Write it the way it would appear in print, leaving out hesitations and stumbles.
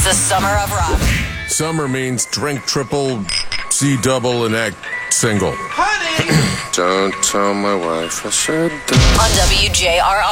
the summer of rock. Summer means drink triple, see double, and act single. Honey! Don't tell my wife I said that. On WJRR.